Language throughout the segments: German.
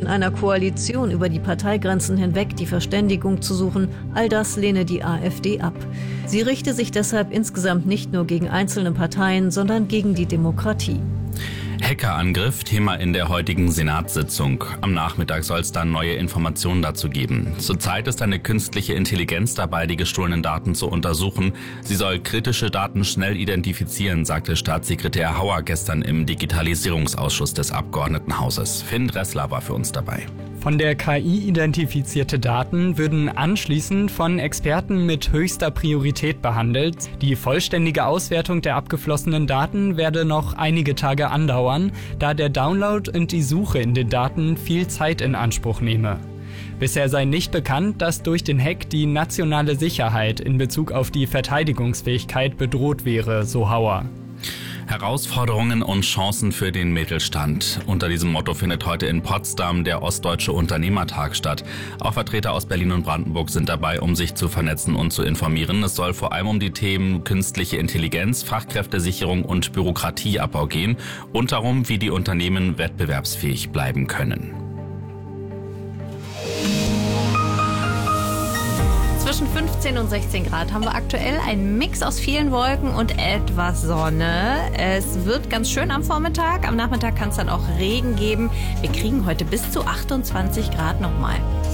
einer Koalition über die Parteigrenzen hinweg die Verständigung zu suchen, all das lehne die AfD ab. Sie richte sich deshalb insgesamt nicht nur gegen einzelne Parteien, sondern gegen die Demokratie. Hackerangriff, Thema in der heutigen Senatssitzung. Am Nachmittag soll es dann neue Informationen dazu geben. Zurzeit ist eine künstliche Intelligenz dabei, die gestohlenen Daten zu untersuchen. Sie soll kritische Daten schnell identifizieren, sagte Staatssekretär Hauer gestern im Digitalisierungsausschuss des Abgeordnetenhauses. Finn Dressler war für uns dabei. Von der KI identifizierte Daten würden anschließend von Experten mit höchster Priorität behandelt. Die vollständige Auswertung der abgeflossenen Daten werde noch einige Tage andauern, da der Download und die Suche in den Daten viel Zeit in Anspruch nehme. Bisher sei nicht bekannt, dass durch den Hack die nationale Sicherheit in Bezug auf die Verteidigungsfähigkeit bedroht wäre, so Hauer. Herausforderungen und Chancen für den Mittelstand. Unter diesem Motto findet heute in Potsdam der Ostdeutsche Unternehmertag statt. Auch Vertreter aus Berlin und Brandenburg sind dabei, um sich zu vernetzen und zu informieren. Es soll vor allem um die Themen künstliche Intelligenz, Fachkräftesicherung und Bürokratieabbau gehen und darum, wie die Unternehmen wettbewerbsfähig bleiben können. Zwischen 15 und 16 Grad haben wir aktuell einen Mix aus vielen Wolken und etwas Sonne. Es wird ganz schön am Vormittag. Am Nachmittag kann es dann auch Regen geben. Wir kriegen heute bis zu 28 Grad nochmal.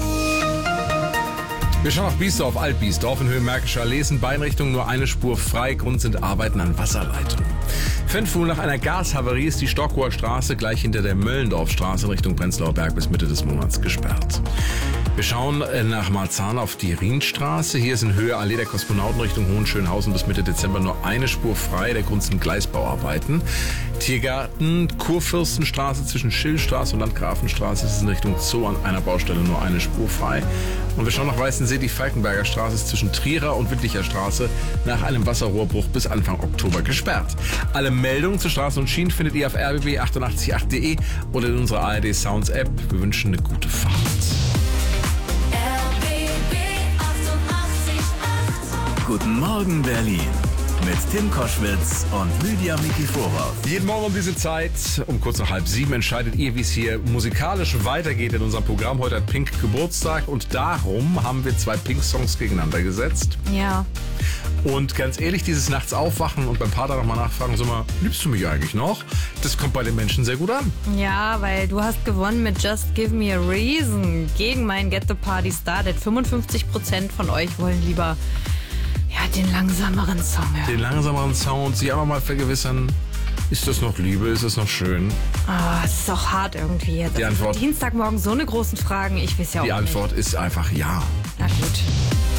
Wir schauen auf Biesdorf, Alt-Biesdorf in Höhe Märkischer Allee. Beinrichtung nur eine Spur frei. Grund sind Arbeiten an Wasserleitungen. Fanfuhl nach einer Gashavarie ist die Stockhoher Straße gleich hinter der Möllendorfstraße in Richtung Prenzlauer Berg bis Mitte des Monats gesperrt. Wir schauen nach Marzahn auf die Rienstraße. Hier ist in Höhe Allee der Kosmonauten Richtung Hohenschönhausen bis Mitte Dezember nur eine Spur frei. Der Grund sind Gleisbauarbeiten. Tiergarten, Kurfürstenstraße zwischen Schillstraße und Landgrafenstraße ist in Richtung Zoo an einer Baustelle nur eine Spur frei. Und wir schauen nach Weißensee, die Falkenberger Straße ist zwischen Trierer und Wittlicher Straße nach einem Wasserrohrbruch bis Anfang Oktober gesperrt. Alle Meldungen zu Straßen und Schienen findet ihr auf rbb888.de oder in unserer ARD Sounds App. Wir wünschen eine gute Fahrt. Guten Morgen Berlin mit Tim Koschwitz und Lydia Mikiforov. Jeden Morgen um diese Zeit, um kurz nach 6:30, entscheidet ihr, wie es hier musikalisch weitergeht in unserem Programm. Heute hat Pink Geburtstag und darum haben wir 2 Pink-Songs gegeneinander gesetzt. Ja. Und ganz ehrlich, dieses Nachts aufwachen und beim Partner nochmal nachfragen, sag mal, liebst du mich eigentlich noch? Das kommt bei den Menschen sehr gut an. Ja, weil du hast gewonnen mit Just Give Me a Reason gegen mein Get the Party Started. 55% von euch wollen lieber den langsameren Song hören. Den langsameren Sound, sich einfach mal vergewissern, ist das noch Liebe, ist das noch schön? Es ist auch hart irgendwie jetzt. Die Antwort, Dienstagmorgen so eine großen Fragen, ich weiß ja auch nicht. Die Antwort ist einfach ja. Na gut.